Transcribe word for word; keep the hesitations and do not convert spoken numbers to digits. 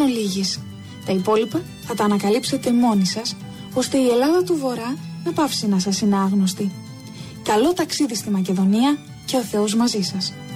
εν ολίγης. Τα υπόλοιπα θα τα ανακαλύψετε μόνοι σας, ώστε η Ελλάδα του Βορρά να πάυσει να σας είναι άγνωστη. Καλό ταξίδι στη Μακεδονία και ο Θεός μαζί σας.